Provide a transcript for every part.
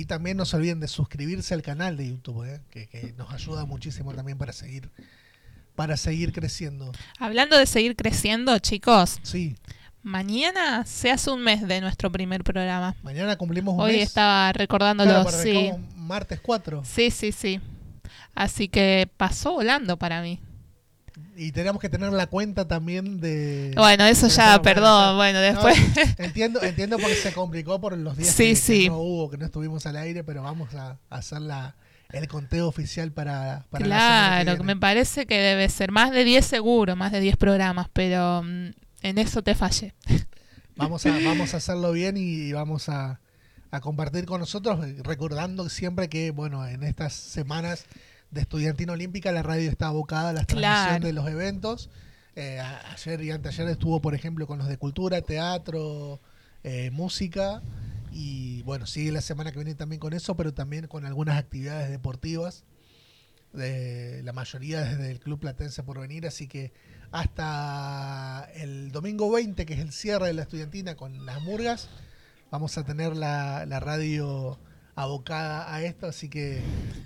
Y también no se olviden de suscribirse al canal de YouTube, que nos ayuda muchísimo también para seguir creciendo. Hablando de seguir creciendo, chicos, Sí, mañana se hace un mes de nuestro primer programa. mañana cumplimos un Hoy mes. estaba recordándolo, Claro, para sí. martes 4. Sí. Así que pasó volando para mí. Y tenemos que tener la cuenta también de... Bueno, eso de la ya, semana. perdón, bueno, después... No, entiendo porque se complicó por los días Sí, que sí. no hubo, que no estuvimos al aire, pero vamos a hacer el conteo oficial para la semana que Claro, viene. me parece que debe ser más de 10 seguro, más de 10 programas, pero en eso te fallé. Vamos a hacerlo bien y vamos a compartir con nosotros, recordando siempre que, bueno, en estas semanas de Estudiantina Olímpica la radio está abocada a la transmisión Claro. de los eventos. Ayer y anteayer estuvo, por ejemplo, con los de cultura, teatro, música, y bueno, sigue la semana que viene también con eso, pero también con algunas actividades deportivas, la mayoría desde el Club Platense Porvenir, así que hasta el domingo 20, que es el cierre de la Estudiantina con las murgas, vamos a tener la radio abocada a esto, así que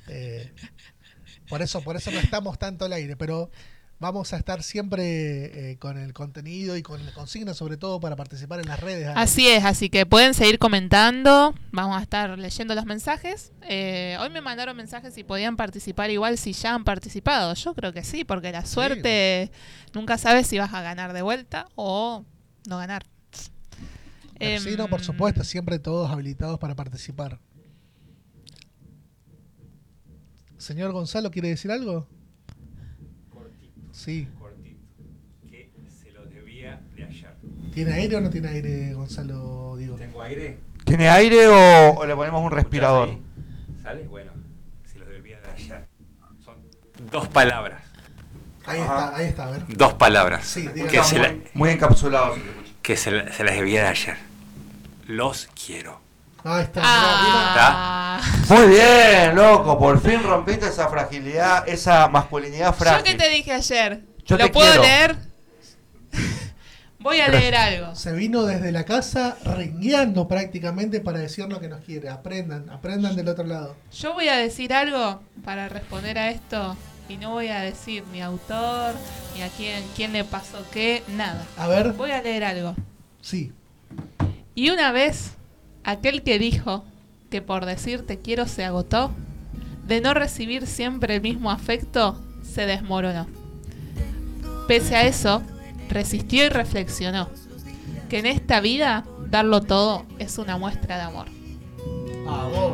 por eso no estamos tanto al aire, pero vamos a estar siempre con el contenido y con la consigna, sobre todo para participar en las redes. Así es, así que pueden seguir comentando, vamos a estar leyendo los mensajes. Hoy me mandaron mensajes si podían participar igual si ya han participado. Yo creo que sí, porque la suerte nunca sabes si vas a ganar de vuelta o no ganar. Sí, no, por supuesto, siempre todos habilitados para participar. Señor Gonzalo, ¿quiere decir algo? Cortito. Sí. Cortito. Que se lo debía de ayer. ¿Tiene aire o no tiene aire, Gonzalo? Digo. ¿Tengo aire? ¿Tiene aire o le ponemos un respirador? ¿Escuchás ahí? ¿Sale? Bueno, se lo debía de ayer. Son 2 palabras. Ahí está, a ver. 2 palabras. Sí, dígalo. que se, Muy encapsulado. se las debía de ayer. Los quiero. Ahí está. Muy bien, loco. Por fin rompiste esa fragilidad, esa masculinidad ¿Yo frágil. qué te dije ayer? Yo ¿Lo te puedo quiero. leer? Voy a leer algo. Se vino desde la casa rengueando prácticamente para decirnos que nos quiere. Aprendan del otro lado. Yo voy a decir algo para responder a esto y no voy a decir ni autor, ni a quién le pasó qué, nada. A ver, Voy a leer algo. sí. Y una vez, aquel que dijo que por decir te quiero se agotó, de no recibir siempre el mismo afecto, se desmoronó. Pese a eso, resistió y reflexionó, que en esta vida darlo todo es una muestra de amor. Ah, vos.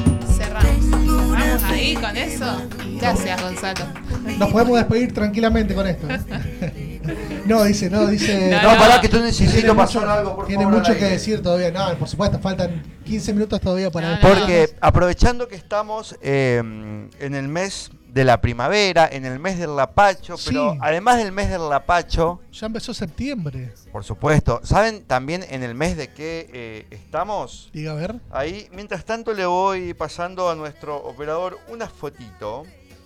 Cerramos ahí con eso. Gracias, Gonzalo. Nos podemos despedir tranquilamente con esto. No, dice. No, No, pará, que tú necesito Tiene pasar mucho, algo, por tiene favor, mucho al que aire. decir todavía. No, por supuesto, faltan 15 minutos todavía para No, despedirnos. Porque aprovechando que estamos en el mes de la primavera, en el mes del lapacho, Sí. pero además del mes del lapacho, Ya empezó septiembre. por supuesto, ¿saben también en el mes de qué estamos? Diga, a ver. Ahí, mientras tanto, le voy pasando a nuestro operador una fotito.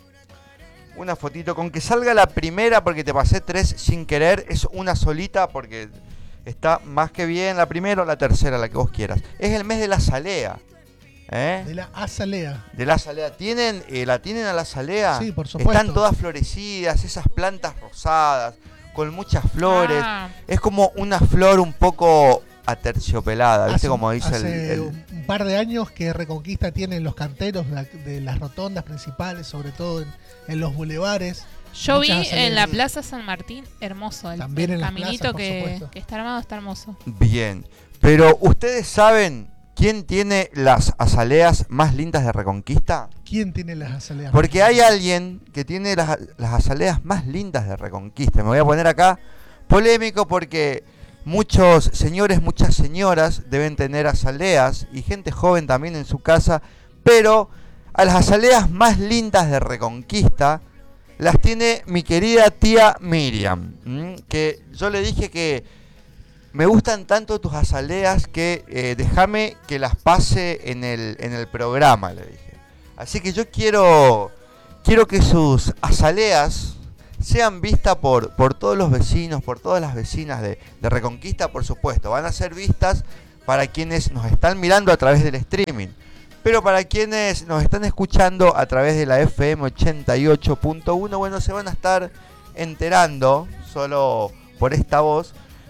Una fotito con que salga la primera, porque te pasé 3 sin querer. Es una solita porque está más que bien la primera o la tercera, la que vos quieras. Es el mes de la azalea. De la azalea. De la azalea. ¿La tienen a la azalea? Sí, por supuesto. Están todas florecidas, esas plantas rosadas, con muchas flores. Ah, Es como una flor un poco aterciopelada, ¿viste? Hace- Como dice hace el... un par de años que Reconquista tiene en los canteros de las rotondas principales, sobre todo en los bulevares. yo vi Muchas en la azaleas. Plaza San Martín, hermoso. También en las caminito plazas, por que supuesto. está armado, está hermoso. Bien, pero ¿ustedes saben quién tiene las azaleas más lindas de Reconquista? ¿Quién tiene las azaleas? Porque hay alguien que tiene las azaleas más lindas de Reconquista. Me voy a poner acá polémico porque muchos señores, muchas señoras deben tener azaleas y gente joven también en su casa, pero a las azaleas más lindas de Reconquista las tiene mi querida tía Miriam, que yo le dije que me gustan tanto tus azaleas que déjame que las pase en el programa, le dije. Así que yo quiero que sus azaleas sean vistas por todos los vecinos, por todas las vecinas de Reconquista, por supuesto. Van a ser vistas para quienes nos están mirando a través del streaming. Pero para quienes nos están escuchando a través de la FM 88.1, bueno, se van a estar enterando, solo por esta voz,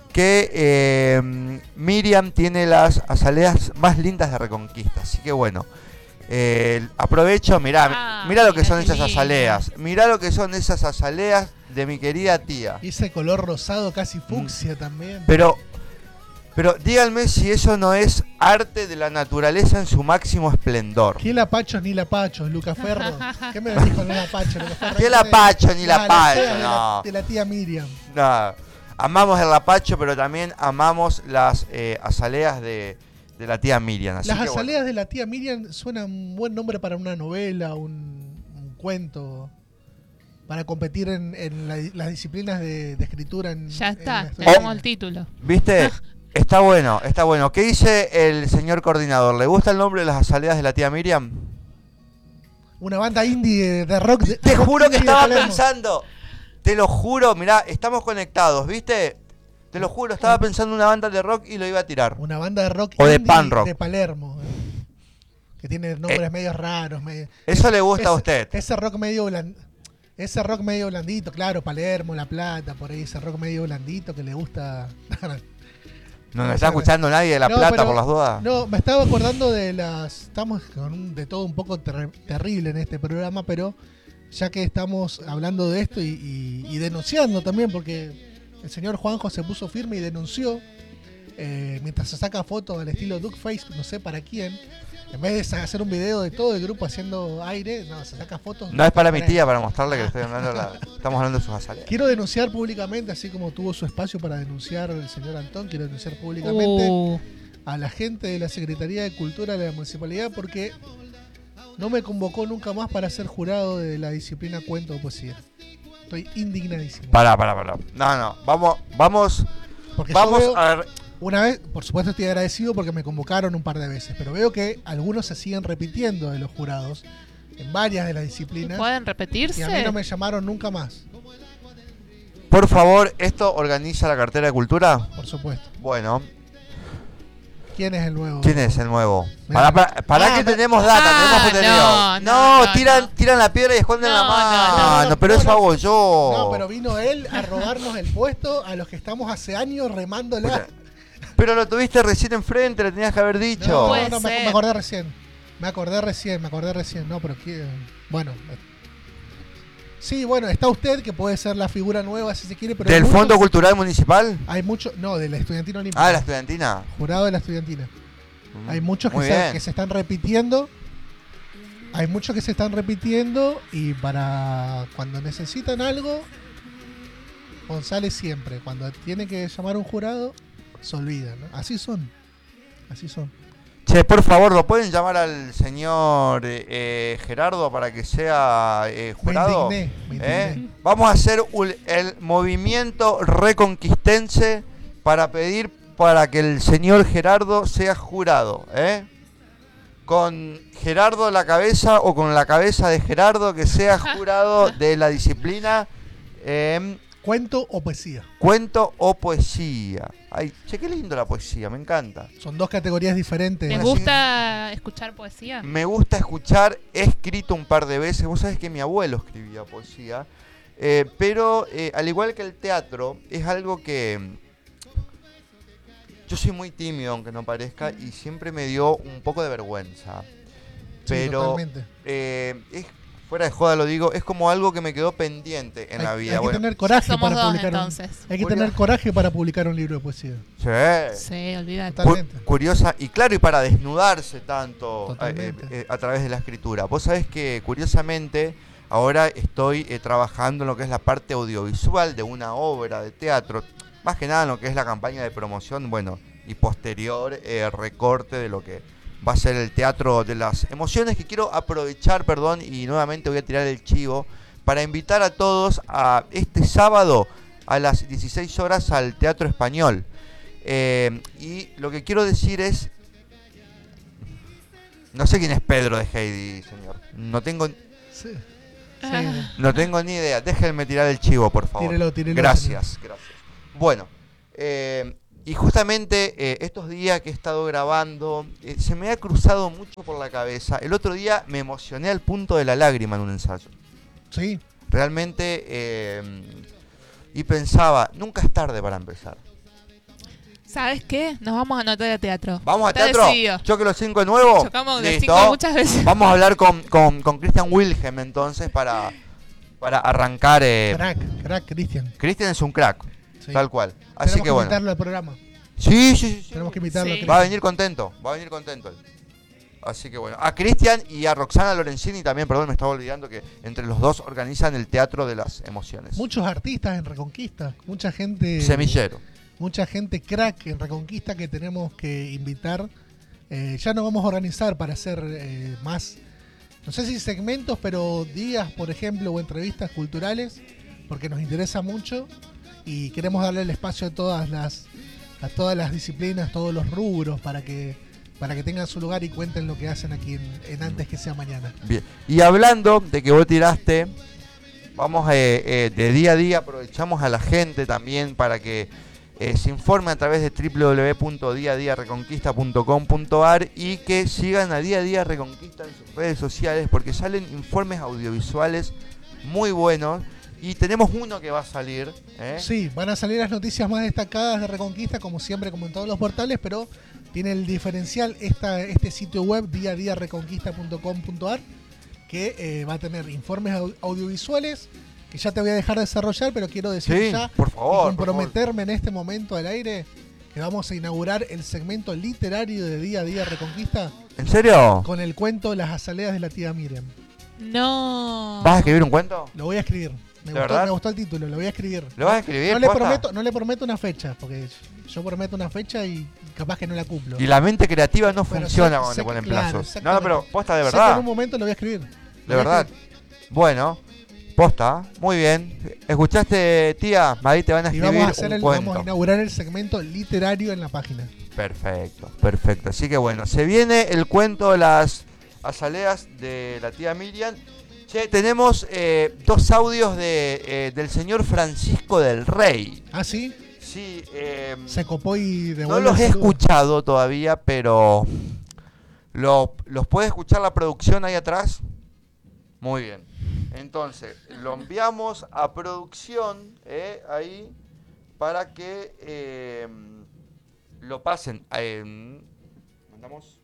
que Miriam tiene las azaleas más lindas de Reconquista. Así que bueno, aprovecho, mirá lo que son esas azaleas. Mirá lo que son esas azaleas de mi querida tía. Y ese color rosado casi fucsia también. Pero díganme si eso no es arte de la naturaleza en su máximo esplendor. ¿Qué lapachos ni lapachos, Lucas Ferro? ¿Qué me dijo no lapacho, Lucas Ferro? ¿Qué lapacho ni lapacho? No. No. De la tía Miriam. No. Amamos el lapacho, pero también amamos las azaleas de la tía Miriam. Así Las que, azaleas bueno. de la tía Miriam suenan un buen nombre para una novela, un cuento, para competir en las disciplinas de escritura. Ya está, en la tenemos el título. ¿Viste? Está bueno, está bueno. ¿Qué dice el señor coordinador? ¿Le gusta el nombre de las azaleas de la tía Miriam? Una banda indie de rock. Te rock juro que indie de estaba Palermo. pensando. Te lo juro, mirá, estamos conectados, ¿viste? Te lo juro, estaba pensando en una banda de rock y lo iba a tirar. Una banda de rock O de indie pan rock. de Palermo. Que tiene nombres medio raros. Eso le gusta a usted. Ese rock medio blandito, claro, Palermo, La Plata, por ahí, ese rock medio blandito que le gusta. No nos está escuchando nadie de La No, Plata pero- por las dudas. No, me estaba acordando de las. Estamos con de todo un poco terrible en este programa, pero ya que estamos hablando de esto y denunciando también, porque el señor Juanjo se puso firme y denunció, mientras se saca fotos al estilo Duckface, no sé para quién, en vez de hacer un video de todo el grupo haciendo aire, no, se saca fotos. No es para mi tía, para mostrarle que le estoy hablando estamos hablando de sus azaleas. Quiero denunciar públicamente, así como tuvo su espacio para denunciar el señor Antón, quiero denunciar públicamente a la gente de la Secretaría de Cultura de la Municipalidad porque no me convocó nunca más para ser jurado de la disciplina cuento o poesía. Estoy indignadísimo. Pará. No, vamos Porque yo veo, a ver. una vez, por supuesto estoy agradecido porque me convocaron un par de veces, pero veo que algunos se siguen repitiendo de los jurados en varias de las disciplinas ¿Pueden y repetirse? a mí no me llamaron nunca más, Por favor, ¿esto organiza la cartera de cultura? por supuesto. Bueno, ¿Quién es el nuevo? ¿quién es el nuevo? Mirá. Pará que tenemos data, tenemos contenido. no, tiran la piedra y esconden la No, mano. no, pero no, eso no. hago yo. No, pero vino él a robarnos el puesto a los que estamos hace años remándola. Pero lo tuviste recién enfrente, le tenías que haber dicho. No, Puede no, ser. me acordé recién. Me acordé recién. No, pero bueno. Sí, bueno, está usted, que puede ser la figura nueva si se quiere, pero ¿Del hay muchos- Fondo Cultural Municipal? Hay mucho, no, de la estudiantina olímpica. Ah, de la estudiantina. Jurado de la estudiantina. Hay muchos Muy que bien. se están repitiendo. Hay muchos que se están repitiendo y para cuando necesitan algo, González siempre, cuando tiene que llamar a un jurado, se olvida, ¿no? Así son. Che, por favor, ¿lo pueden llamar al señor Gerardo para que sea jurado? Me indigné. Vamos a hacer el movimiento reconquistense para pedir para que el señor Gerardo sea jurado, con Gerardo a la cabeza o con la cabeza de Gerardo que sea jurado de la disciplina ¿Cuento o poesía? cuento o poesía. Ay, che, qué lindo la poesía, me encanta. Son dos categorías diferentes. ¿Les gusta escuchar poesía? Me gusta escuchar, he escrito un par de veces, vos sabés que mi abuelo escribía poesía, pero al igual que el teatro, es algo que yo soy muy tímido, aunque no parezca, y siempre me dio un poco de vergüenza. Sí, Pero totalmente. es, fuera de joda lo digo, es como algo que me quedó pendiente en la vida. Hay que Bueno, tener coraje Somos para dos, publicar entonces. hay que tener coraje para publicar un libro de poesía. sí. Sí, olvídate. Totalmente. Curiosa, y claro, y para desnudarse tanto Totalmente. a través de la escritura. Vos sabés que, curiosamente, ahora estoy trabajando en lo que es la parte audiovisual de una obra de teatro, más que nada en lo que es la campaña de promoción, bueno, y posterior recorte de lo que va a ser el Teatro de las Emociones, que quiero aprovechar, perdón, y nuevamente voy a tirar el chivo, para invitar a todos a este sábado a las 16 horas al Teatro Español. Y lo que quiero decir es, no sé quién es Pedro de Heidi, señor. No tengo ni idea. Déjenme tirar el chivo, por favor. Tírelo, Gracias. Bueno, Y justamente estos días que he estado grabando, se me ha cruzado mucho por la cabeza. El otro día me emocioné al punto de la lágrima en un ensayo. Sí. Realmente, y pensaba, nunca es tarde para empezar. ¿Sabes qué? Nos vamos a anotar a teatro. ¿Vamos a Está teatro? decidido. ¿Choque los 5 de nuevo? Chocamos de Listo. 5 muchas veces. Vamos a hablar con Christian Wilhelm entonces para arrancar. Crack, Cristian. Christian es un crack, Sí. tal cual. Así Tenemos que que bueno. invitarlo al programa. Sí. Tenemos que invitarlo. Sí. a Va a Cristian. venir contento él. Así que bueno. A Cristian y a Roxana Lorenzini también, perdón, me estaba olvidando que entre los dos organizan el Teatro de las Emociones. Muchos artistas en Reconquista, mucha gente. Semillero. Mucha gente crack en Reconquista que tenemos que invitar. Ya nos vamos a organizar para hacer más, no sé si segmentos, pero días, por ejemplo, o entrevistas culturales, porque nos interesa mucho y queremos darle el espacio a todas las disciplinas, todos los rubros, para que tengan su lugar y cuenten lo que hacen aquí en Antes que sea mañana. Bien. Y hablando de que vos tiraste, vamos de día a día, aprovechamos a la gente también para que se informe a través de www.diadiareconquista.com.ar y que sigan a Día Reconquista en sus redes sociales porque salen informes audiovisuales muy buenos y tenemos uno que va a salir. Sí, van a salir las noticias más destacadas de Reconquista, como siempre, como en todos los portales, pero tiene el diferencial este sitio web, diadiareconquista.com.ar, que va a tener informes audiovisuales que ya te voy a dejar desarrollar, pero quiero decir Sí, ya por favor, y comprometerme en este momento al aire que vamos a inaugurar el segmento literario de Día a Día Reconquista ¿En serio? con el cuento Las azaleas de la tía Miriam. No. ¿Vas a escribir un cuento? Lo voy a escribir. ¿De verdad? Me gustó el título, lo voy a escribir. ¿Lo vas a escribir? No le, posta? no le prometo una fecha, porque yo prometo una fecha y capaz que no la cumplo. Y la mente creativa no Pero funciona sé- cuando sé le ponen que- claro, plazos. exactamente. No, pero posta de Sé que verdad. en un momento lo voy a escribir. De verdad. Bueno, posta, muy bien. ¿Escuchaste, tía? Ahí te van a Y escribir vamos a hacer un vamos a cuento. inaugurar el segmento literario en la página. Perfecto, perfecto. Así que bueno, se viene el cuento de las azaleas de la tía Miriam. Che, tenemos 2 audios del señor Francisco del Rey. ¿Ah, sí? Sí, Se copó y devuelve no los el he saludo. escuchado todavía, pero ¿los puede escuchar la producción ahí atrás? Muy bien. Entonces, lo enviamos a producción ahí para que lo pasen. Mandamos.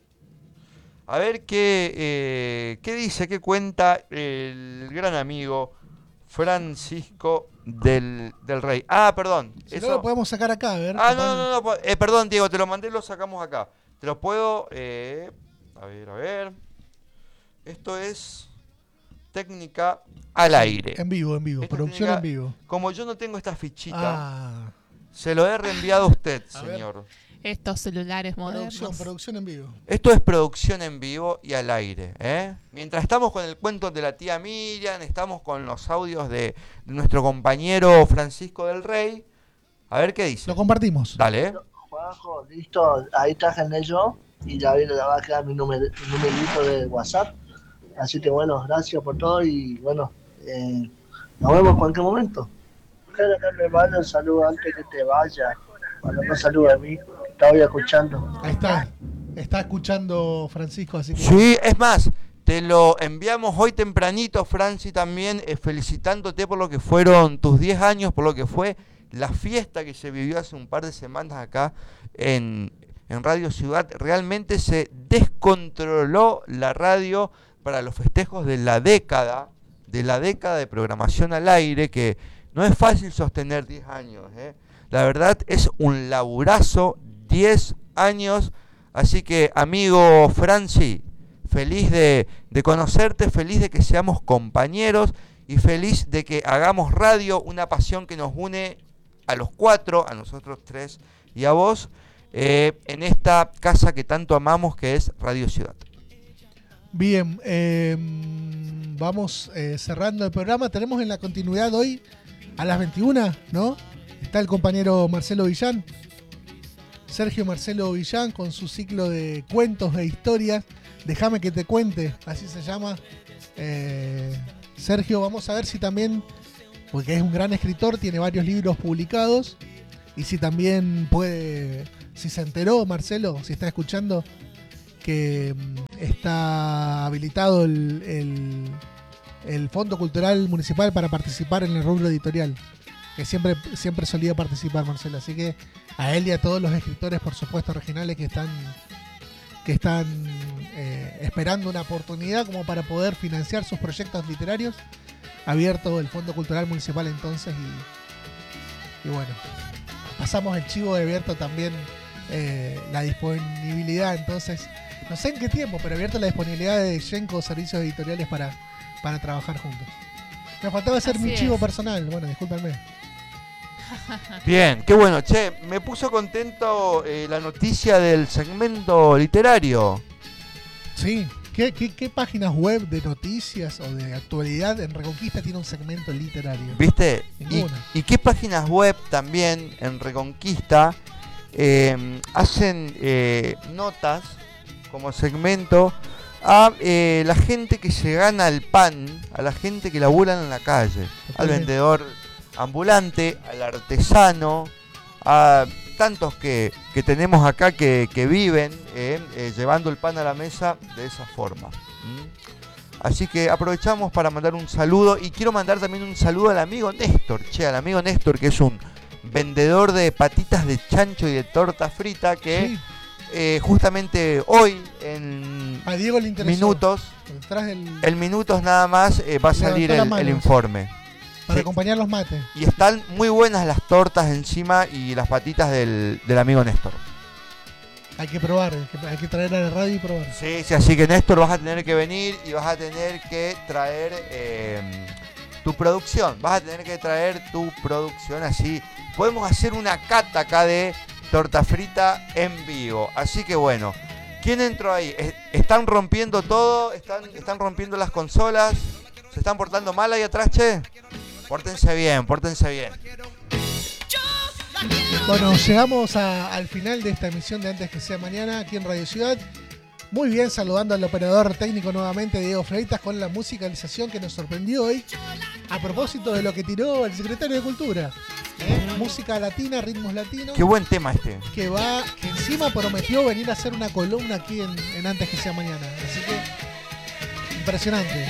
A ver qué dice, qué cuenta el gran amigo Francisco del Rey. Ah, perdón. Si no lo podemos sacar acá, a ver. Ah, capaz- no. Perdón, Diego, te lo mandé y lo sacamos acá. Te lo puedo. A ver. Esto es técnica al aire. En vivo. Esta Producción técnica- en vivo. Como yo no tengo esta fichita, Ah, se lo he reenviado a usted, A ver. señor. Estos celulares modernos. producción en vivo. Esto es producción en vivo y al aire. Mientras estamos con el cuento de la tía Miriam, estamos con los audios de nuestro compañero Francisco del Rey. A ver qué dice. Lo compartimos. Dale. Juanjo, listo, ahí traje yo y ya le va a quedar mi numerito de WhatsApp. Así que bueno, gracias por todo y bueno, nos vemos en cualquier momento. Quiero que me mande un saludo antes que te vaya. Cuando no saluda a mí, te voy escuchando. Ahí está. Está escuchando Francisco, así que. Sí, es más, te lo enviamos hoy tempranito, Franci, también felicitándote por lo que fueron tus 10 años, por lo que fue la fiesta que se vivió hace un par de semanas acá en Radio Ciudad. Realmente se descontroló la radio para los festejos de la década de programación al aire, que no es fácil sostener 10 años. La verdad es un laburazo, 10 años. Así que, amigo Franci, feliz de conocerte, feliz de que seamos compañeros y feliz de que hagamos radio, una pasión que nos une a los 4, a nosotros 3 y a vos, en esta casa que tanto amamos que es Radio Ciudad. Bien, vamos cerrando el programa. Tenemos en la continuidad hoy a las 21, ¿no? Está el compañero Marcelo Villán, Sergio Marcelo Villán, con su ciclo de cuentos e historias. Déjame que te cuente, así se llama. Sergio, vamos a ver si también, porque es un gran escritor, tiene varios libros publicados. Y si también puede, si se enteró Marcelo, si está escuchando, que está habilitado el Fondo Cultural Municipal para participar en el rubro editorial, que siempre solía participar Marcelo. Así que a él y a todos los escritores, por supuesto, regionales que están esperando una oportunidad como para poder financiar sus proyectos literarios, abierto el Fondo Cultural Municipal entonces y bueno, pasamos el chivo de abierto también la disponibilidad, entonces no sé en qué tiempo, pero abierto la disponibilidad de Yenko Servicios Editoriales para trabajar juntos. Me faltaba hacer Así mi es. chivo personal, bueno, discúlpenme. Bien, qué bueno. Che, me puso contento la noticia del segmento literario. Sí, ¿qué páginas web de noticias o de actualidad en Reconquista tiene un segmento literario? ¿Viste? Ninguna. ¿Y qué páginas web también en Reconquista hacen notas como segmento a la gente que se gana el pan, a la gente que labura en la calle, al Totalmente. vendedor ambulante, al artesano, a tantos que tenemos acá que viven llevando el pan a la mesa de esa forma. Así que aprovechamos para mandar un saludo y quiero mandar también un saludo al amigo Néstor, al amigo Néstor, que es un vendedor de patitas de chancho y de torta frita que Sí, justamente hoy en a Diego le interesó. minutos, Detrás del, en minutos nada más va a salir Levantó la el mano. informe. para Sí. acompañar los mates. Y están muy buenas las tortas encima y las patitas del amigo Néstor. Hay que probar, hay que traer a la radio y probar. Sí, sí, así que Néstor vas a tener que venir y vas a tener que traer tu producción. Vas a tener que traer tu producción así. Podemos hacer una cata acá de torta frita en vivo. Así que bueno, ¿quién entró ahí? ¿Están rompiendo todo? ¿Están rompiendo las consolas? ¿Se están portando mal ahí atrás, che? Pórtense bien, pórtense bien. Bueno, llegamos al final de esta emisión de Antes que sea mañana aquí en Radio Ciudad. Muy bien, saludando al operador técnico nuevamente, Diego Freitas, con la musicalización que nos sorprendió hoy. A propósito de lo que tiró el secretario de Cultura. Música latina, ritmos latinos. Qué buen tema este. Que encima prometió venir a hacer una columna aquí en Antes que sea mañana. Así que, impresionante.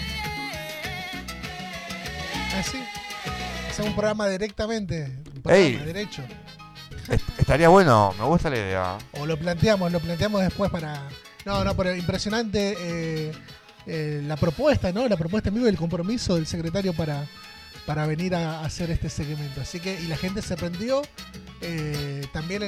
Así. Hacemos un programa directamente. Un programa Ey. derecho. Estaría bueno, me gusta la idea. O lo planteamos después para. No, pero impresionante la propuesta, ¿no? La propuesta en vivo y el compromiso del secretario para venir a hacer este segmento. Así que, y la gente se prendió. También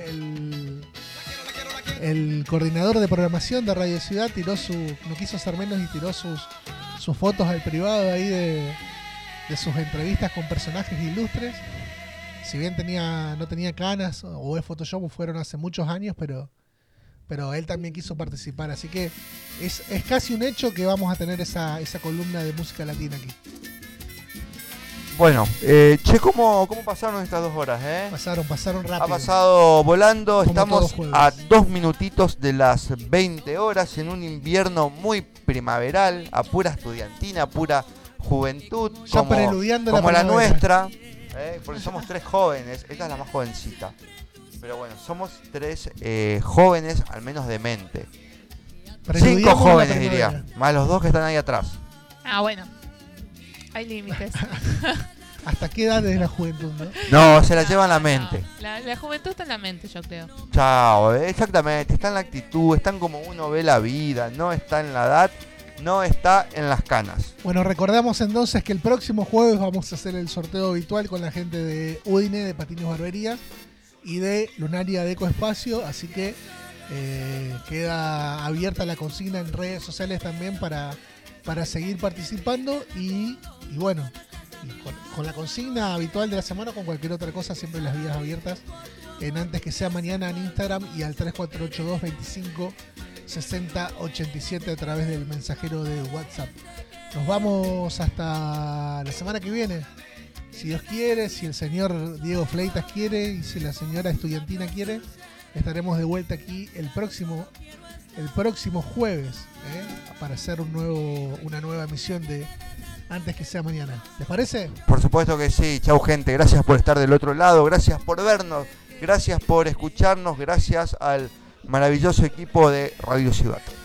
el coordinador de programación de Radio Ciudad no quiso ser menos y tiró sus fotos al privado ahí de sus entrevistas con personajes ilustres. Si bien no tenía canas o es Photoshop, fueron hace muchos años, pero él también quiso participar. Así que es casi un hecho que vamos a tener esa columna de música latina aquí. Bueno, ¿cómo pasaron estas 2 horas, Pasaron rápido. Ha pasado volando, Como estamos todos jueves. a 2 minutitos de las 20 horas en un invierno muy primaveral, a pura estudiantina, pura juventud, Ya preludiando como la primavera. nuestra, porque somos 3 jóvenes, esta es la más jovencita. Pero bueno, somos 3 jóvenes, al menos de mente. 5 Preludiamos la jóvenes primavera. diría, más los 2 que están ahí atrás. Ah, bueno. Hay límites. ¿Hasta qué edad es la juventud, no? No, se la llevan la No, mente. La juventud está en la mente, yo creo. Chao, exactamente, está en la actitud, está en como uno ve la vida, no está en la edad, no está en las canas. Bueno, recordamos entonces que el próximo jueves vamos a hacer el sorteo habitual con la gente de Udine, de Patinos Barbería y de Lunaria de Ecoespacio, así que queda abierta la consigna en redes sociales también para seguir participando y bueno, con la consigna habitual de la semana, con cualquier otra cosa, siempre las vías abiertas en Antes que sea mañana en Instagram y al 3482 25 60 87 a través del mensajero de WhatsApp. Nos vamos hasta la semana que viene. Si Dios quiere, si el señor Diego Fleitas quiere y si la señora estudiantina quiere, estaremos de vuelta aquí el próximo jueves para hacer una nueva emisión de antes que sea mañana. ¿Les parece? Por supuesto que sí. Chau, gente. Gracias por estar del otro lado. Gracias por vernos. Gracias por escucharnos. Gracias al maravilloso equipo de Radio Ciudad.